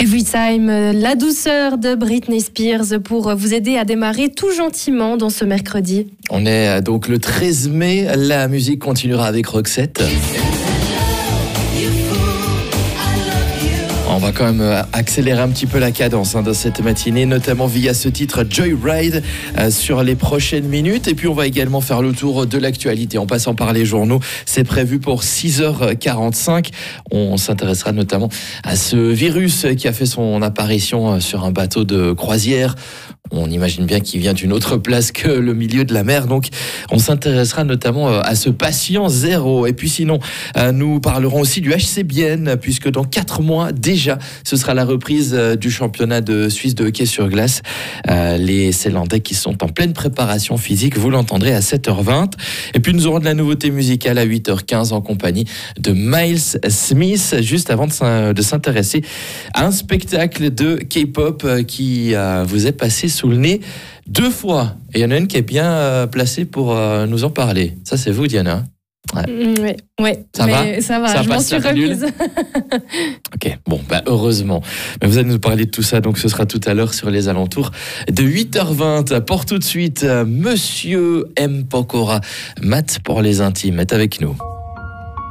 Every Time, la douceur de Britney Spears pour vous aider à démarrer tout gentiment dans ce mercredi. On est donc le 13 mai, la musique continuera avec Roxette. On va quand même accélérer un petit peu la cadence dans cette matinée, notamment via ce titre Joyride sur les prochaines minutes. Et puis on va également faire le tour de l'actualité en passant par les journaux. C'est prévu pour 6h45. On s'intéressera notamment à ce virus qui a fait son apparition sur un bateau de croisière. On imagine bien qu'il vient d'une autre place que le milieu de la mer. Donc, on s'intéressera notamment à ce patient zéro. Et puis sinon, nous parlerons aussi du HC Bienne, puisque dans 4 mois déjà, ce sera la reprise du championnat de Suisse de hockey sur glace. Les Zélandais qui sont en pleine préparation physique, vous l'entendrez à 7h20. Et puis nous aurons de la nouveauté musicale à 8h15 en compagnie de Miles Smith, juste avant de s'intéresser à un spectacle de K-pop qui vous est passé sous le nez 2 fois. Et il y en a une qui est bien placée pour nous en parler. Ça, c'est vous, Diana. Ouais. Ça va, je m'en suis remise. Ok, bon, heureusement. Mais vous allez nous parler de tout ça, donc ce sera tout à l'heure sur les alentours de 8h20. Pour tout de suite, Monsieur M. Pokora, Matt pour les intimes, est avec nous.